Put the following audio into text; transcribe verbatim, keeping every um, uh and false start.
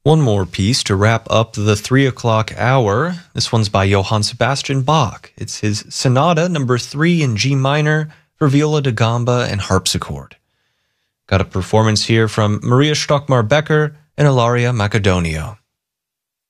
One more piece to wrap up the three o'clock hour. This one's by Johann Sebastian Bach. It's his Sonata number three in G minor for viola da gamba and harpsichord. Got a performance here from Maria Stockmar-Becker and Ilaria Macedonio.